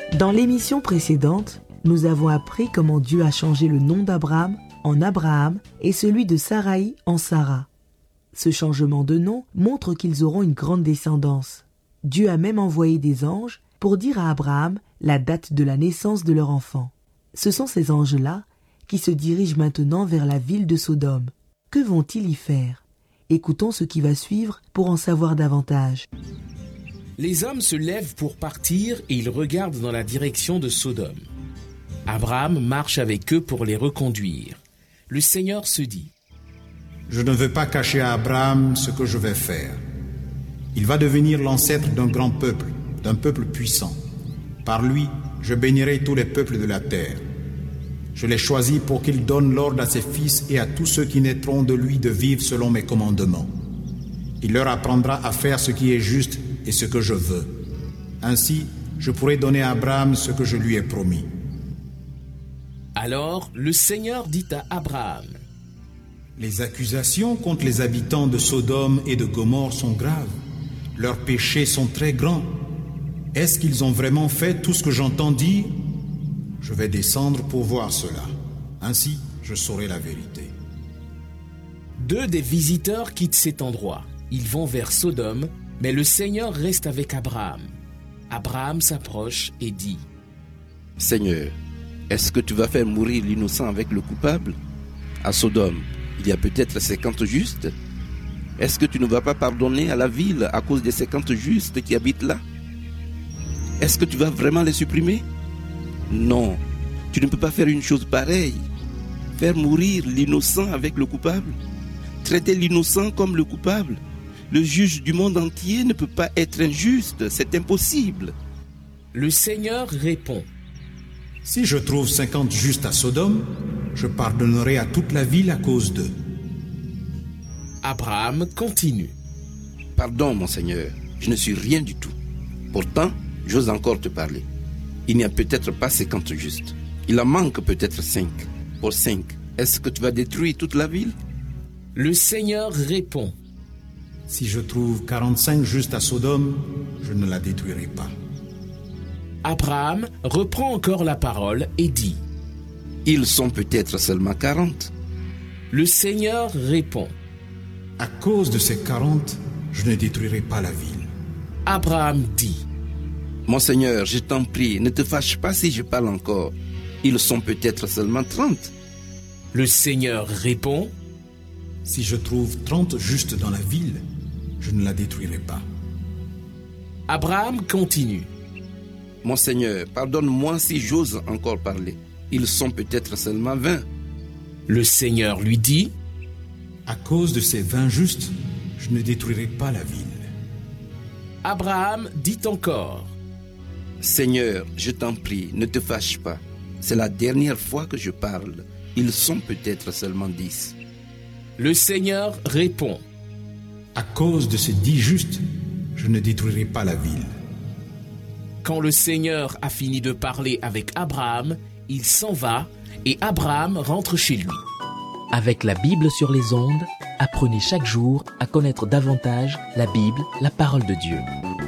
Dans l'émission précédente, nous avons appris comment Dieu a changé le nom d'Abraham en Abraham et celui de Saraï en Sarah. Ce changement de nom montre qu'ils auront une grande descendance. Dieu a même envoyé des anges pour dire à Abraham la date de la naissance de leur enfant. Ce sont ces anges-là qui se dirigent maintenant vers la ville de Sodome. Que vont-ils y faire? Écoutons ce qui va suivre pour en savoir davantage. Les hommes se lèvent pour partir et ils regardent dans la direction de Sodome. Abraham marche avec eux pour les reconduire. Le Seigneur se dit: Je ne veux pas cacher à Abraham ce que je vais faire. Il va devenir l'ancêtre d'un grand peuple, d'un peuple puissant. Par lui, je bénirai tous les peuples de la terre. Je l'ai choisi pour qu'il donne l'ordre à ses fils et à tous ceux qui naîtront de lui de vivre selon mes commandements. Il leur apprendra à faire ce qui est juste et ce que je veux. Ainsi, je pourrai donner à Abraham ce que je lui ai promis. Alors le Seigneur dit à Abraham: Les accusations contre les habitants de Sodome et de Gomorrhe sont graves. Leurs péchés sont très grands. Est-ce qu'ils ont vraiment fait tout ce que j'entends dire? Je vais descendre pour voir cela. Ainsi, je saurai la vérité. 2 des visiteurs quittent cet endroit. Ils vont vers Sodome, mais le Seigneur reste avec Abraham. Abraham s'approche et dit: Seigneur, est-ce que tu vas faire mourir l'innocent avec le coupable? À Sodome, il y a peut-être 50 justes. Est-ce que tu ne vas pas pardonner à la ville à cause des 50 justes qui habitent là? Est-ce que tu vas vraiment les supprimer? Non, tu ne peux pas faire une chose pareille. Faire mourir l'innocent avec le coupable. Traiter l'innocent comme le coupable. Le juge du monde entier ne peut pas être injuste, c'est impossible. Le Seigneur répond: Si je trouve 50 justes à Sodome, je pardonnerai à toute la ville à cause d'eux. Abraham continue: Pardon, mon Seigneur, je ne suis rien du tout. Pourtant, j'ose encore te parler. Il n'y a peut-être pas 50 justes. Il en manque peut-être 5. Pour 5, est-ce que tu vas détruire toute la ville? Le Seigneur répond: Si je trouve 45 justes à Sodome, je ne la détruirai pas. Abraham reprend encore la parole et dit: Ils sont peut-être seulement 40. Le Seigneur répond: À cause de ces 40, je ne détruirai pas la ville. Abraham dit: Mon Seigneur, je t'en prie, ne te fâche pas si je parle encore. Ils sont peut-être seulement 30. Le Seigneur répond: Si je trouve 30 justes dans la ville, je ne la détruirai pas. Abraham continue: Mon Seigneur, pardonne-moi si j'ose encore parler. Ils sont peut-être seulement 20. Le Seigneur lui dit: À cause de ces 20 justes, je ne détruirai pas la ville. Abraham dit encore: Seigneur, je t'en prie, ne te fâche pas. C'est la dernière fois que je parle. Ils sont peut-être seulement 10. Le Seigneur répond: À cause de ces 10 justes, je ne détruirai pas la ville. Quand le Seigneur a fini de parler avec Abraham, il s'en va et Abraham rentre chez lui. Avec la Bible sur les ondes, apprenez chaque jour à connaître davantage la Bible, la parole de Dieu.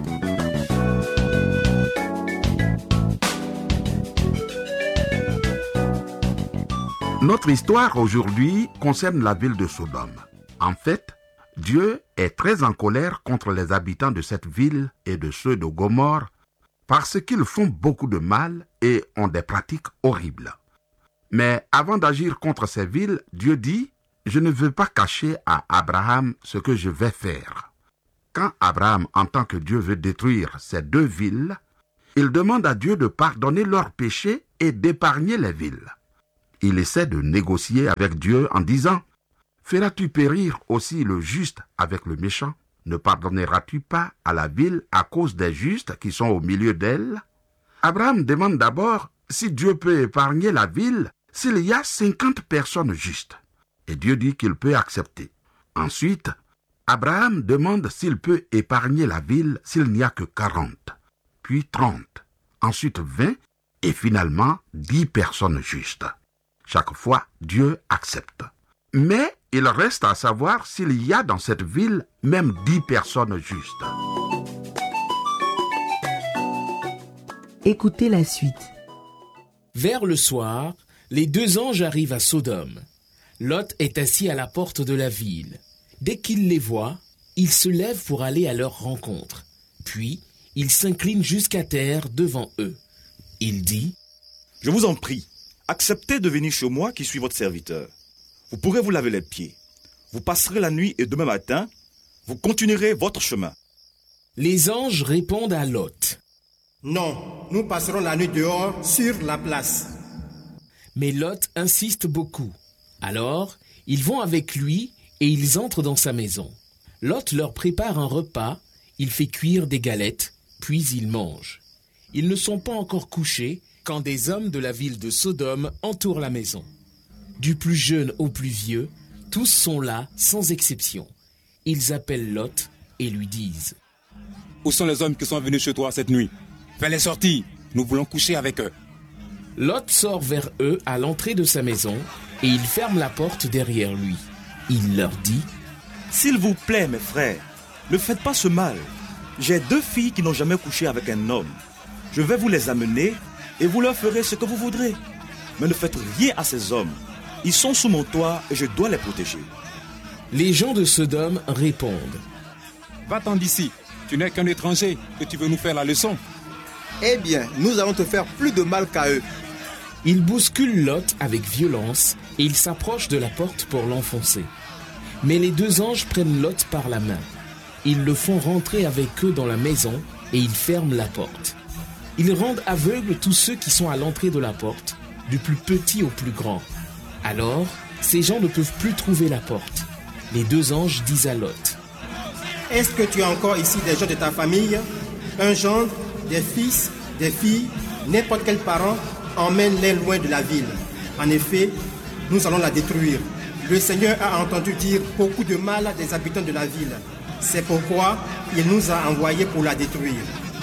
Notre histoire aujourd'hui concerne la ville de Sodome. En fait, Dieu est très en colère contre les habitants de cette ville et de ceux de Gomorrhe parce qu'ils font beaucoup de mal et ont des pratiques horribles. Mais avant d'agir contre ces villes, Dieu dit « Je ne veux pas cacher à Abraham ce que je vais faire ». Quand Abraham entend que Dieu veut détruire ces 2 villes, il demande à Dieu de pardonner leurs péchés et d'épargner les villes. Il essaie de négocier avec Dieu en disant « Feras-tu périr aussi le juste avec le méchant? Ne pardonneras-tu pas à la ville à cause des justes qui sont au milieu d'elle ?» Abraham demande d'abord si Dieu peut épargner la ville s'il y a 50 personnes justes. Et Dieu dit qu'il peut accepter. Ensuite, Abraham demande s'il peut épargner la ville s'il n'y a que 40, puis 30, ensuite 20 et finalement 10 personnes justes. Chaque fois, Dieu accepte. Mais il reste à savoir s'il y a dans cette ville même 10 personnes justes. Écoutez la suite. Vers le soir, les 2 anges arrivent à Sodome. Lot est assis à la porte de la ville. Dès qu'il les voit, il se lève pour aller à leur rencontre. Puis, il s'incline jusqu'à terre devant eux. Il dit : « Je vous en prie, acceptez de venir chez moi qui suis votre serviteur. Vous pourrez vous laver les pieds. Vous passerez la nuit et demain matin, vous continuerez votre chemin. » Les anges répondent à Lot : « Non, nous passerons la nuit dehors sur la place. » Mais Lot insiste beaucoup. Alors, ils vont avec lui et ils entrent dans sa maison. Lot leur prépare un repas, il fait cuire des galettes, puis ils mangent. Ils ne sont pas encore couchés quand des hommes de la ville de Sodome entourent la maison. Du plus jeune au plus vieux, tous sont là sans exception. Ils appellent Lot et lui disent : « Où sont les hommes qui sont venus chez toi cette nuit ? Fais-les sortir, nous voulons coucher avec eux. » Lot sort vers eux à l'entrée de sa maison et il ferme la porte derrière lui. Il leur dit : « S'il vous plaît, mes frères, ne faites pas ce mal. J'ai 2 filles qui n'ont jamais couché avec un homme. Je vais vous les amener et vous leur ferez ce que vous voudrez. Mais ne faites rien à ces hommes. Ils sont sous mon toit et je dois les protéger. » Les gens de Sodome répondent : « Va-t'en d'ici, tu n'es qu'un étranger et tu veux nous faire la leçon. » Eh bien, nous allons te faire plus de mal qu'à eux. Ils bousculent Lot avec violence et ils s'approchent de la porte pour l'enfoncer. Mais les 2 anges prennent Lot par la main. Ils le font rentrer avec eux dans la maison et ils ferment la porte. Ils rendent aveugles tous ceux qui sont à l'entrée de la porte, du plus petit au plus grand. Alors, ces gens ne peuvent plus trouver la porte. Les 2 anges disent à Lot : « Est-ce que tu as encore ici des gens de ta famille, un gendre, des fils, des filles, n'importe quel parent, emmène-les loin de la ville. En effet, nous allons la détruire. Le Seigneur a entendu dire beaucoup de mal des habitants de la ville. C'est pourquoi il nous a envoyés pour la détruire. »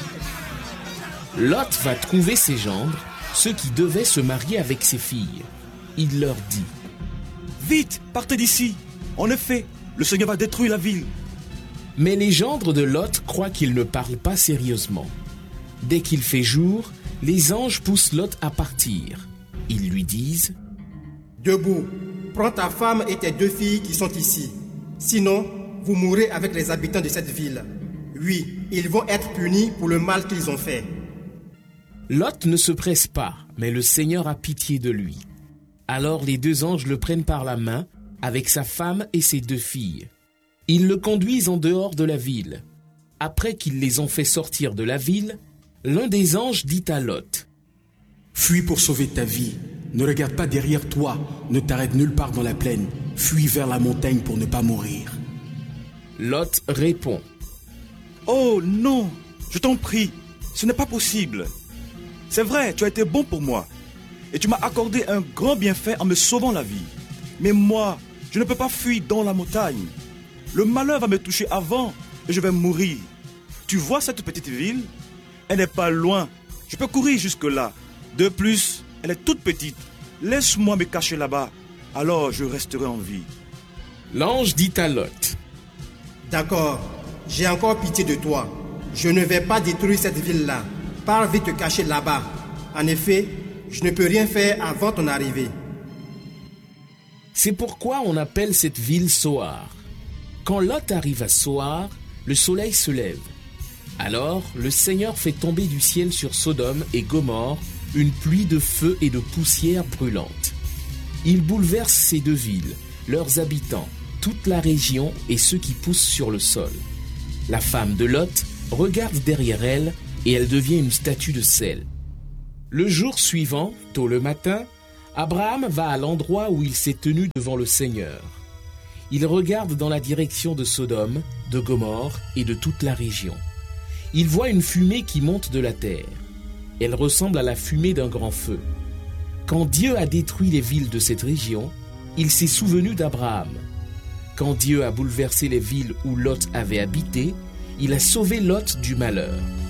Lot va trouver ses gendres, ceux qui devaient se marier avec ses filles. Il leur dit : « Vite, partez d'ici. En effet, le Seigneur va détruire la ville. » Mais les gendres de Lot croient qu'il ne parle pas sérieusement. Dès qu'il fait jour, les anges poussent Lot à partir. Ils lui disent : « Debout, prends ta femme et tes 2 filles qui sont ici. Sinon, vous mourrez avec les habitants de cette ville. Oui, ils vont être punis pour le mal qu'ils ont fait. » Lot ne se presse pas, mais le Seigneur a pitié de lui. Alors les 2 anges le prennent par la main, avec sa femme et ses 2 filles. Ils le conduisent en dehors de la ville. Après qu'ils les ont fait sortir de la ville, l'un des anges dit à Lot : « Fuis pour sauver ta vie. Ne regarde pas derrière toi. Ne t'arrête nulle part dans la plaine. Fuis vers la montagne pour ne pas mourir. » Lot répond : « Oh non, je t'en prie, ce n'est pas possible. C'est vrai, tu as été bon pour moi. Et tu m'as accordé un grand bienfait en me sauvant la vie. Mais moi, je ne peux pas fuir dans la montagne. Le malheur va me toucher avant et je vais mourir. Tu vois cette petite ville ? Elle n'est pas loin. Je peux courir jusque-là. De plus, elle est toute petite. Laisse-moi me cacher là-bas. Alors je resterai en vie. » L'ange dit à Lot : « D'accord, j'ai encore pitié de toi. Je ne vais pas détruire cette ville-là. Pars vite te cacher là-bas. En effet, je ne peux rien faire avant ton arrivée. » C'est pourquoi on appelle cette ville Soar. Quand Lot arrive à Soar, le soleil se lève. Alors le Seigneur fait tomber du ciel sur Sodome et Gomorrhe une pluie de feu et de poussière brûlante. Il bouleverse ces 2 villes, leurs habitants, toute la région et ceux qui poussent sur le sol. La femme de Lot regarde derrière elle et elle devient une statue de sel. Le jour suivant, tôt le matin, Abraham va à l'endroit où il s'est tenu devant le Seigneur. Il regarde dans la direction de Sodome, de Gomorrhe et de toute la région. Il voit une fumée qui monte de la terre. Elle ressemble à la fumée d'un grand feu. Quand Dieu a détruit les villes de cette région, il s'est souvenu d'Abraham. Quand Dieu a bouleversé les villes où Lot avait habité, il a sauvé Lot du malheur.